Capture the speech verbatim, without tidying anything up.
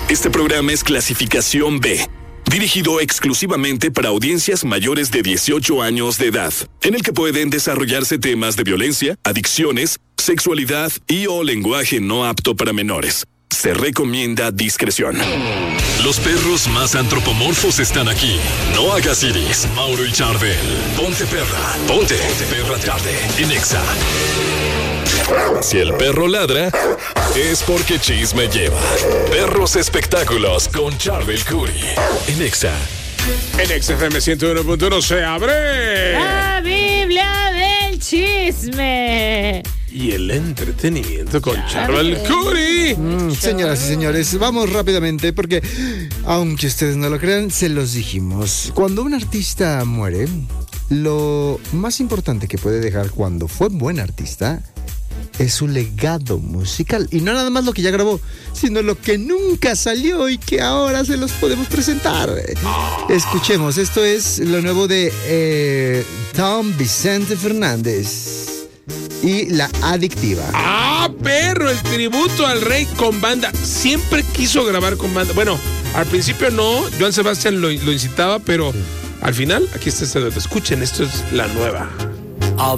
Este programa es clasificación B, dirigido exclusivamente para audiencias mayores de dieciocho años de edad, en el que pueden desarrollarse temas de violencia, adicciones, sexualidad y o lenguaje no apto para menores. Se recomienda discreción. Los perros más antropomorfos están aquí. No hagas iris. Mauro y Charbel. Ponte perra. Ponte. Ponte perra tarde. En Exa. Si el perro ladra, es porque chisme lleva. Perros Espectáculos con Charbel Curry. En Exa. En Exa F M ciento uno punto uno se abre la Biblia del chisme y el entretenimiento con Charbel Curry. Mm, señoras y señores, vamos rápidamente porque, aunque ustedes no lo crean, se los dijimos. Cuando un artista muere, lo más importante que puede dejar cuando fue buen artista es su legado musical. Y no nada más lo que ya grabó, sino lo que nunca salió y que ahora se los podemos presentar. Escuchemos, esto es lo nuevo de eh, Tom Vicente Fernández y La Adictiva. ¡Ah, perro! El tributo al rey con banda. Siempre quiso grabar con banda. Bueno, al principio no, Joan Sebastián lo, lo incitaba, pero sí. Al final, aquí está este dato. Escuchen, esto es la nueva.